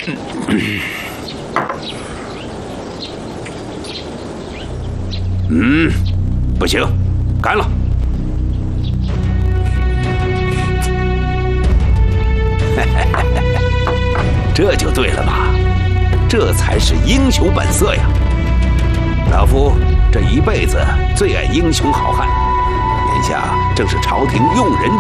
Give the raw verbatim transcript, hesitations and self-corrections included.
嗯，不行，干了！这就对了嘛，这才是英雄本色呀！老夫这一辈子最爱英雄好汉，眼下正是朝廷用人